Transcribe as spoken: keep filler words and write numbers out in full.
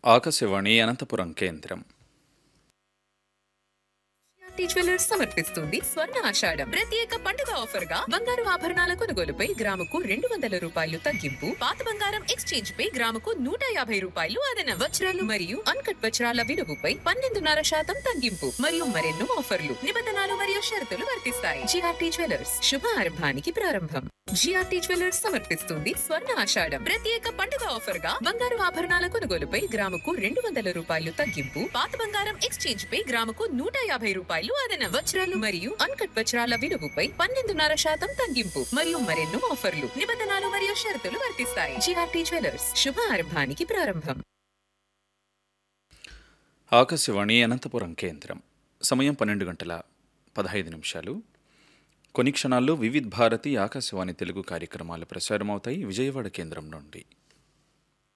ఆకాశవాణి అనంతపురం కేంద్రం. GRT jewellers సమర్పిస్తుంది స్వర్ణ ఆషాఢం ప్రత్యేక పండుగ ఆఫర్ గా బంగారు ఆభరణాల కొనుగోలుపై గ్రాముకు రెండు వందల రూపాయలు తగ్గింపు, పాత బంగారం ఎక్స్చేంజ్ పై గ్రాముకు నూట యాభై రూపాయలు అదనం, వజ్రాలు మరియు అన్కట్ వజ్రాల విలువపై పన్నెండున్నర శాతం తగ్గింపు మరియు మరెన్నో ఆఫర్లు, నిబంధనలు మరియు షరతులు వర్తిస్తాయి. జిఆర్టీ జ్యువెలర్స్ శుభ ఆరంభానికి ప్రారంభం. జిఆర్టీ జ్యువెలర్స్ సమర్పిస్తుంది స్వర్ణ ఆషాఢం ప్రత్యేక పండుగ ఆఫర్ గా బంగారు ఆభరణాల కొనుగోలుపై గ్రాముకు రెండు వందల రూపాయలు తగ్గింపు, పాత బంగారం ఎక్స్చేంజ్ పై గ్రాముకు నూట యాభై రూపాయలు అదనం, వజ్రాలు మరియు అన్కట్ వజ్రాల విలువపై పన్నెండున్నర శాతం తగ్గింపు మరియు మరెన్నో ఆఫర్లు, నిబంధనలు మరియు షరతులు వర్తిస్తాయి. జిఆర్టీ జ్యువెలర్స్ శుభ ఆరంభానికి ప్రారంభం. ఆకాశవాణి అనంతపురం కేంద్రం. సమయం పన్నెండు గంటల పదహైదు నిమిషాలు. కొన్ని క్షణాల్లో వివిధ్ భారతి ఆకాశవాణి తెలుగు కార్యక్రమాలు ప్రసారమవుతాయి విజయవాడ కేంద్రం నుండి.